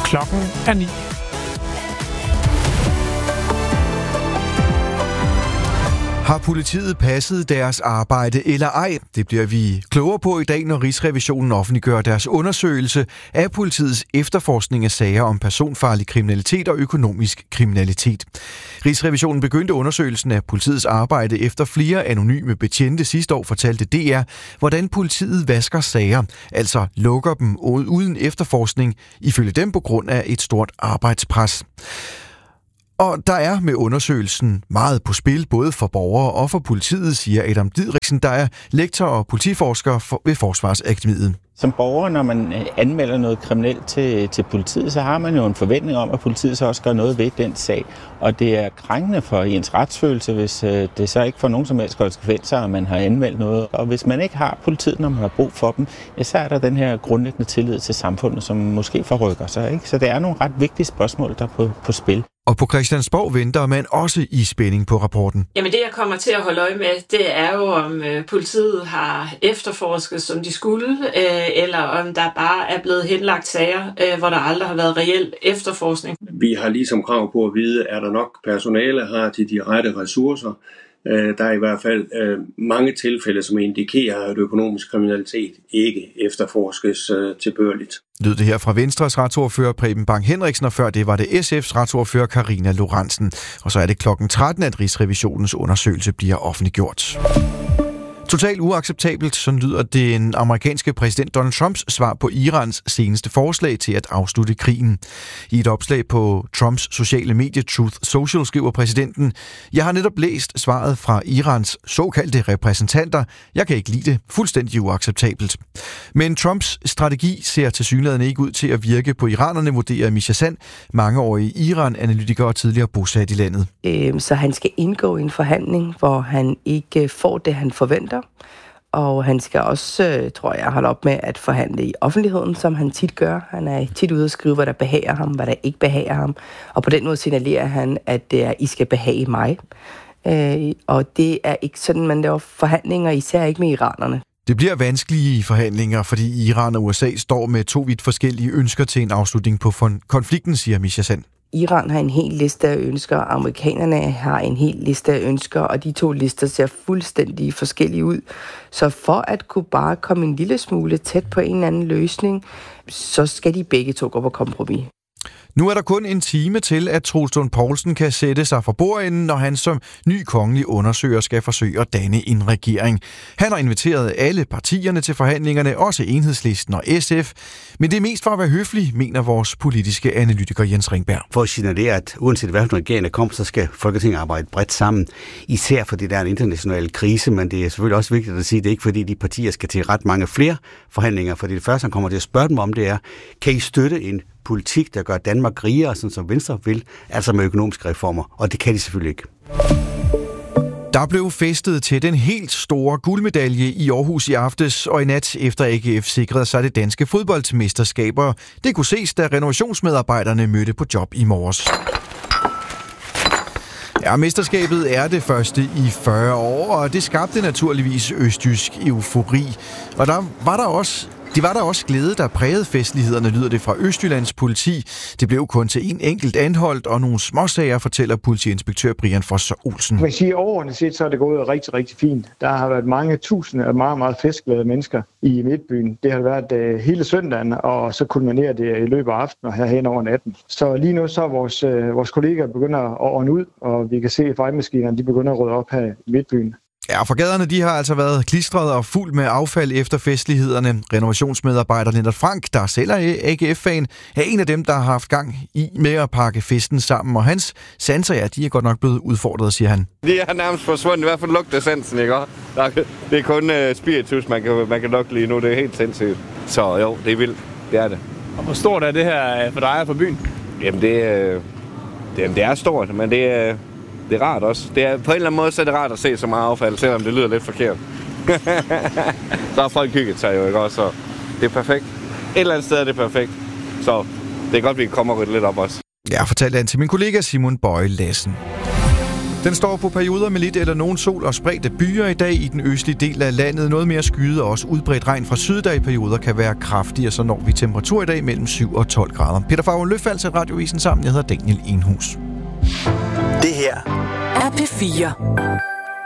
Klokken er 9. Har politiet passet deres arbejde eller ej? Det bliver vi klogere på i dag, når Rigsrevisionen offentliggør deres undersøgelse af politiets efterforskning af sager om personfarlig kriminalitet og økonomisk kriminalitet. Rigsrevisionen begyndte undersøgelsen af politiets arbejde efter flere anonyme betjente sidste år fortalte DR, hvordan politiet vasker sager, altså lukker dem uden efterforskning, ifølge dem på grund af et stort arbejdspres. Og der er med undersøgelsen meget på spil, både for borgere og for politiet, siger Adam Didriksen, der er lektor og politiforsker ved Forsvarsakademiet. Som borger, når man anmelder noget kriminelt til politiet, så har man jo en forventning om, at politiet så også gør noget ved den sag. Og det er krænkende for ens retsfølelse, hvis det så ikke får nogen som helst konsekvenser, at man har anmeldt noget. Og hvis man ikke har politiet, når man har brug for dem, ja, så er der den her grundlæggende tillid til samfundet, som måske forrykker sig. Ikke? Så det er nogle ret vigtige spørgsmål, der er på spil. Og på Christiansborg venter man også i spænding på rapporten. Jamen det, jeg kommer til at holde øje med, det er jo, om politiet har efterforsket, som de skulle, eller om der bare er blevet henlagt sager, hvor der aldrig har været reel efterforskning. Vi har ligesom krav på at vide, er der nok personale, har de rette ressourcer. Der er i hvert fald mange tilfælde, som indikerer, at økonomisk kriminalitet ikke efterforskes tilbørligt. Lød det her fra Venstres retsordfører Preben Bang Henriksen, og før det var det SF's retsordfører Karina Lorentzen. Og så er det klokken 13, at Rigsrevisionens undersøgelse bliver offentliggjort. Totalt uacceptabelt, sådan lyder den amerikanske præsident Donald Trumps svar på Irans seneste forslag til at afslutte krigen. I et opslag på Trumps sociale medie Truth Social skriver præsidenten: "Jeg har netop læst svaret fra Irans såkaldte repræsentanter. Jeg kan ikke lide det. Fuldstændig uacceptabelt." Men Trumps strategi ser tilsyneladende ikke ud til at virke på iranerne, vurderer Misha Sand, mangeårig Iran-analytiker og tidligere bosat i landet. Så han skal indgå i en forhandling, hvor han ikke får det, han forventer. Og han skal også, tror jeg, holde op med at forhandle i offentligheden, som han tit gør. Han er tit ude at skrive, hvad der behager ham, hvad der ikke behager ham. Og på den måde signalerer han, at det er, I skal behage mig. Og det er ikke sådan, man laver forhandlinger, især ikke med iranerne. Det bliver vanskelige forhandlinger, fordi Iran og USA står med to vidt forskellige ønsker til en afslutning på konflikten, siger Misha Sand. Iran har en hel liste af ønsker, amerikanerne har en hel liste af ønsker, og de to lister ser fuldstændig forskellige ud. Så for at kunne bare komme en lille smule tæt på en eller anden løsning, så skal de begge to gå på kompromis. Nu er der kun en time til, at Troels Lund Poulsen kan sætte sig for bordenden, når han som ny kongelig undersøger skal forsøge at danne en regering. Han har inviteret alle partierne til forhandlingerne, også Enhedslisten og SF. Men det er mest for at være høflig, mener vores politiske analytiker Jens Ringberg. For at signalere, at uanset hvad for en regering der kommer, så skal Folketinget arbejde bredt sammen. Især fordi der er en international krise, men det er selvfølgelig også vigtigt at sige, at det er ikke fordi de partier skal til ret mange flere forhandlinger. Fordi det første, han kommer til at spørge dem om, det er, kan I støtte en politik, der gør Danmark rigere, sådan som Venstre vil, altså med økonomiske reformer, og det kan de selvfølgelig ikke. Der blev festet til den helt store guldmedalje i Aarhus i aftes, og i nat efter AGF sikrede sig det danske fodboldmesterskaber. Det kunne ses, da renovationsmedarbejderne mødte på job i morges. Ja, mesterskabet er det første i 40 år, og det skabte naturligvis østjysk eufori. Og der var der også glæde, der prægede festlighederne, lyder det fra Østjyllands politi. Det blev kun til en enkelt anholdt, og nogle småsager, fortæller politiinspektør Brian Foster Olsen. Man siger, overordnet set, så er det gået rigtig, rigtig fint. Der har været mange tusinde af meget, meget festglade mennesker i Midtbyen. Det har været hele søndagen, og så kulminerer det i løbet af aftenen og herhen over natten. Så lige nu så er vores kollegaer begynder at ordne ud, og vi kan se, at vejmaskinerne de begynder at rydde op her i Midtbyen. Ja, for gaderne de har altså været klistret og fuld med affald efter festlighederne. Renovationsmedarbejder Lennart Frank, der selv er AGF-fan, er en af dem, der har haft gang i med at pakke festen sammen. Og hans sanser, ja, de er godt nok blevet udfordret, siger han. De er nærmest forsvundet, i hvert fald lugter sansen, ikke? Det er kun spiritus, man kan lugte lige nu. Det er helt sindssygt. Så jo, det er vildt. Det er det. Og hvor stort er det her for dig og for byen? Jamen, det er stort, men det er rart også. Det er, på en eller anden måde så er det rart at se så meget affald, selvom det lyder lidt forkert. Så har folk hygget sig jo, ikke også? Så det er perfekt. Et eller andet sted er det perfekt. Så det er godt, vi kan komme og rydde lidt op også. Ja, fortalte han til min kollega Simon Bøje Lassen. Den står på perioder med lidt eller nogen sol og spredte byer i dag i den østlige del af landet. Noget mere skyet og også udbredt regn fra syddag i perioder kan være kraftige, og så når vi temperatur i dag mellem 7 og 12 grader. Peter Favre Løfald sætter Radiovisen sammen. Jeg hedder Daniel Enhus. Det her er P4.